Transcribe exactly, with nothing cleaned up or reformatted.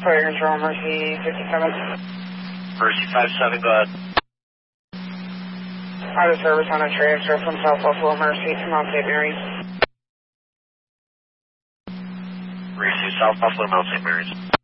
Fire control, Mercy fifty-seven. Mercy five seven, go ahead. Out of service on a transfer from South Buffalo Mercy to Mount Saint Mary's. Mercy, South Buffalo, Mount Saint Mary's.